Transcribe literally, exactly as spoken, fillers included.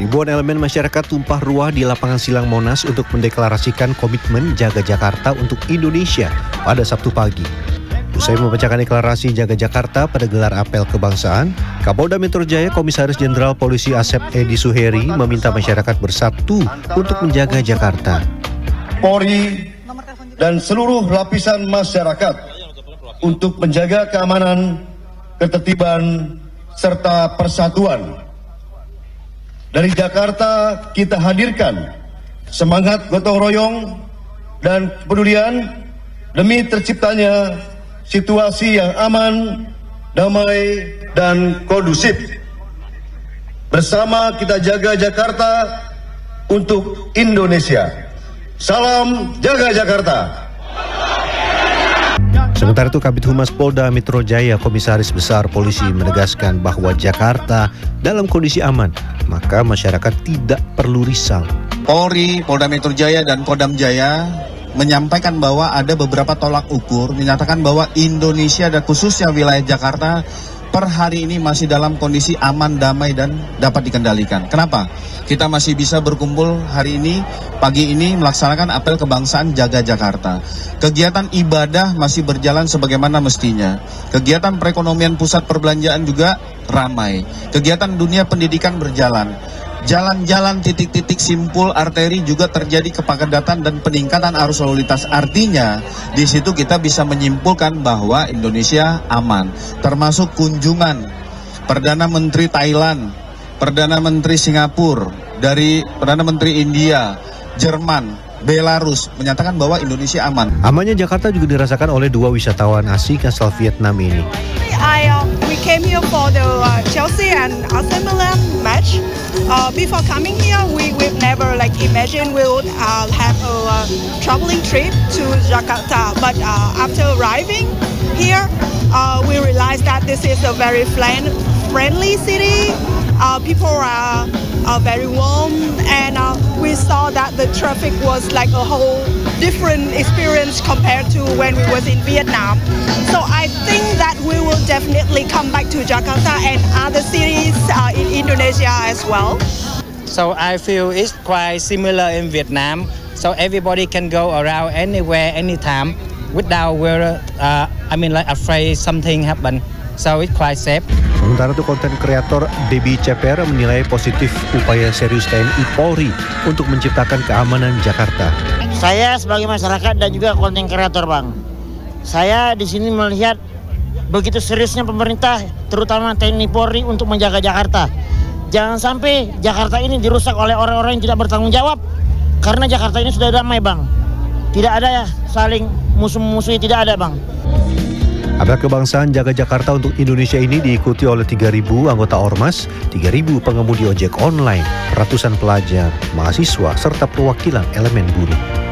Ribuan elemen masyarakat tumpah ruah di lapangan Silang Monas untuk mendeklarasikan komitmen Jaga Jakarta untuk Indonesia pada Sabtu pagi. Usai membacakan deklarasi Jaga Jakarta pada gelar apel kebangsaan, Kapolda Metro Jaya Komisaris Jenderal Polisi Asep Edi Suheri meminta masyarakat bersatu untuk menjaga Jakarta. Polri dan seluruh lapisan masyarakat untuk menjaga keamanan, ketertiban, serta persatuan. Dari Jakarta kita hadirkan semangat gotong royong dan kepedulian demi terciptanya situasi yang aman, damai, dan kondusif. Bersama kita jaga Jakarta untuk Indonesia. Salam jaga Jakarta. Sementara itu, Kabid Humas Polda Metro Jaya Komisaris Besar Polisi menegaskan bahwa Jakarta dalam kondisi aman, maka masyarakat tidak perlu risau. Polri, Polda Metro Jaya, dan Kodam Jaya menyampaikan bahwa ada beberapa tolak ukur, menyatakan bahwa Indonesia dan khususnya wilayah Jakarta per hari ini masih dalam kondisi aman, damai, dan dapat dikendalikan. Kenapa? Kita masih bisa berkumpul hari ini, pagi ini melaksanakan apel kebangsaan Jaga Jakarta. Kegiatan ibadah masih berjalan sebagaimana mestinya. Kegiatan perekonomian pusat perbelanjaan juga ramai. Kegiatan dunia pendidikan berjalan. Jalan-jalan titik-titik simpul arteri juga terjadi kepadatan dan peningkatan arus lalu lintas. Artinya, di situ kita bisa menyimpulkan bahwa Indonesia aman. Termasuk kunjungan Perdana Menteri Thailand, Perdana Menteri Singapura, dari Perdana Menteri India, Jerman, Belarus menyatakan bahwa Indonesia aman. Amannya Jakarta juga dirasakan oleh dua wisatawan asing asal Vietnam ini. I, uh, we came here for the uh, Chelsea and Arsenal Milan match. Uh, before coming here, we we've never like imagined we would uh, have a uh, traveling trip to Jakarta. But uh, after arriving here, uh, we realized that this is a very friendly city. Uh, people are, are very warm, and uh, we saw that the traffic was like a whole different experience compared to when we was in Vietnam. So I think that we will definitely come back to Jakarta and other cities uh, in Indonesia as well. So I feel it's quite similar in Vietnam. So everybody can go around anywhere, anytime, without worry, uh, I mean like afraid something happen. So it's quite safe. Sementara itu, konten kreator Baby Ceper menilai positif upaya serius T N I Polri untuk menciptakan keamanan Jakarta. Saya sebagai masyarakat dan juga konten kreator, Bang, saya di sini melihat begitu seriusnya pemerintah, terutama T N I Polri untuk menjaga Jakarta. Jangan sampai Jakarta ini dirusak oleh orang-orang yang tidak bertanggung jawab. Karena Jakarta ini sudah damai, Bang. Tidak ada ya saling musuh-musuhi, tidak ada, Bang. Apel kebangsaan Jaga Jakarta untuk Indonesia ini diikuti oleh tiga ribu anggota Ormas, tiga ribu pengemudi ojek online, ratusan pelajar, mahasiswa, serta perwakilan elemen buruh.